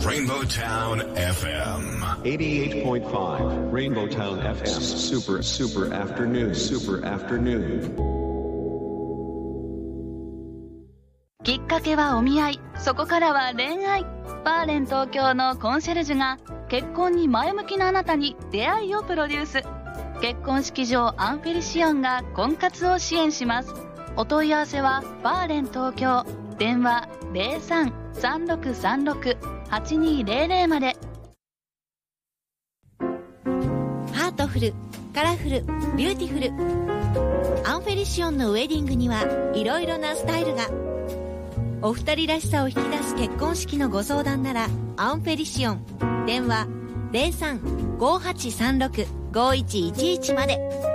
Rainbow Town FM 88.5 Rainbow Town FM Super Afternoon きっかけはお見合い、そこからは恋愛。バーレン東京のコンシェルジュが結婚に前向きなあなたに出会いをプロデュース。結婚式場アンフェリシオンが婚活を支援します。お問い合わせはバーレン東京、電話 03-3636-8200 まで。 ハートフル、カラフル、ビューティフル。アンフェリシオンのウェディングにはいろいろなスタイルが。お二人らしさを引き出す結婚式のご相談ならアンフェリシオン、電話 03-5836-5111 まで。